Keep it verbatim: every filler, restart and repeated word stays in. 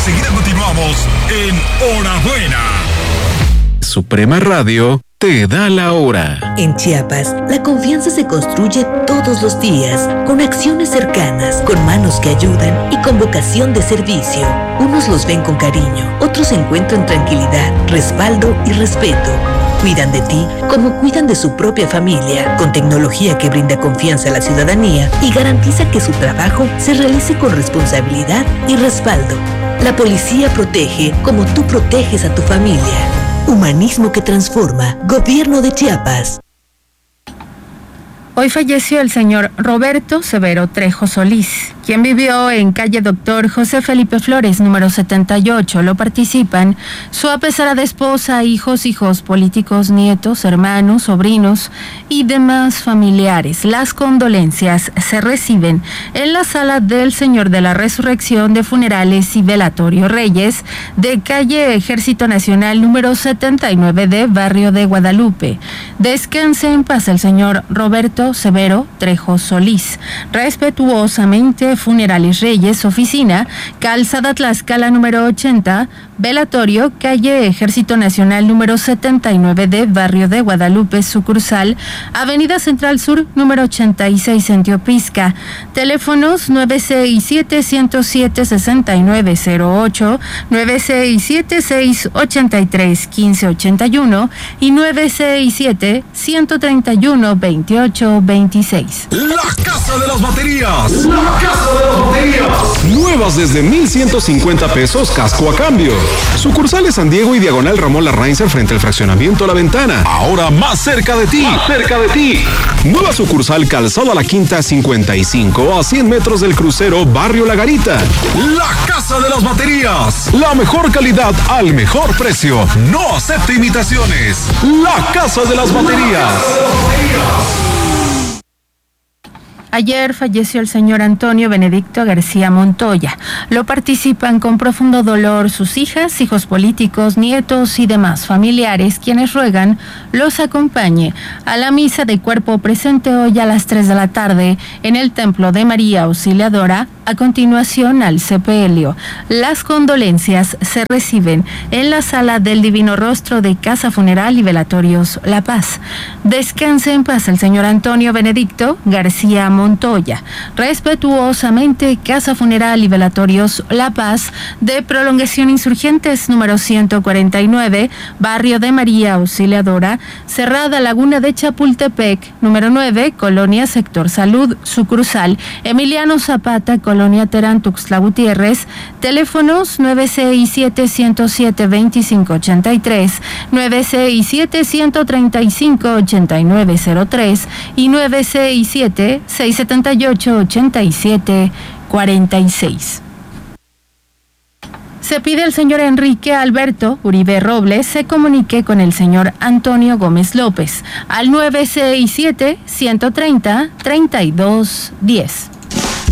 Enseguida continuamos en Hora Buena. Suprema Radio te da la hora. En Chiapas, la confianza se construye todos los días, con acciones cercanas, con manos que ayudan y con vocación de servicio. Unos los ven con cariño, otros encuentran tranquilidad, respaldo y respeto. Cuidan de ti como cuidan de su propia familia, con tecnología que brinda confianza a la ciudadanía y garantiza que su trabajo se realice con responsabilidad y respaldo. La policía protege como tú proteges a tu familia. Humanismo que transforma. Gobierno de Chiapas. Hoy falleció el señor Roberto Severo Trejo Solís, quien vivió en calle Doctor José Felipe Flores, número setenta y ocho. Lo participan su apesarada esposa, hijos, hijos políticos, nietos, hermanos, sobrinos y demás familiares. Las condolencias se reciben en la sala del Señor de la Resurrección de Funerales y Velatorio Reyes, de calle Ejército Nacional, número setenta y nueve de Barrio de Guadalupe. Descanse en paz el señor Roberto Severo Trejo Solís. Respetuosamente, Funerales Reyes, oficina, Calzada Tlaxcala número ochenta, velatorio, calle Ejército Nacional número setenta y nueve de Barrio de Guadalupe, sucursal, Avenida Central Sur número ochenta y seis en Teopisca. Teléfonos nueve seis siete, uno cero siete, seis nueve cero ocho, nueve seis siete, seis ocho tres, uno cinco ocho uno y nueve seis siete, uno tres uno, veintiocho veintiséis. La Casa de las Baterías. La Casa de las Baterías. Nuevas desde mil ciento cincuenta pesos, casco a cambio. Sucursales San Diego y Diagonal Ramón Larrainzer frente al fraccionamiento La Ventana. Ahora más cerca de ti. Más cerca de ti. Nueva sucursal Calzado a la Quinta cincuenta y cinco a cien metros del crucero Barrio La Garita. La Casa de las Baterías. La mejor calidad al mejor precio. No acepte imitaciones. La Casa de las Baterías. Ayer falleció el señor Antonio Benedicto García Montoya. Lo participan con profundo dolor sus hijas, hijos políticos, nietos y demás familiares, quienes ruegan los acompañe a la misa de cuerpo presente hoy a las tres de la tarde en el Templo de María Auxiliadora, a continuación al sepelio. Las condolencias se reciben en la sala del Divino Rostro de Casa Funeral y Velatorios La Paz. Descanse en paz el señor Antonio Benedicto García Montoya. Respetuosamente, Casa Funeral y Velatorios La Paz, de Prolongación Insurgentes número ciento cuarenta y nueve, Barrio de María Auxiliadora, Cerrada Laguna de Chapultepec, número nueve, Colonia Sector Salud, sucursal Emiliano Zapata, Colonia Terán, Tuxtla Gutiérrez. Teléfonos nueve seis siete, uno cero siete, dos cinco ocho tres, nueve seis siete, uno tres cinco, ocho nueve cero tres y nueve seis siete, seis siete ocho, ocho siete cuatro seis. Se pide al señor Enrique Alberto Uribe Robles se comunique con el señor Antonio Gómez López al nueve seis siete, uno tres cero, tres dos uno cero.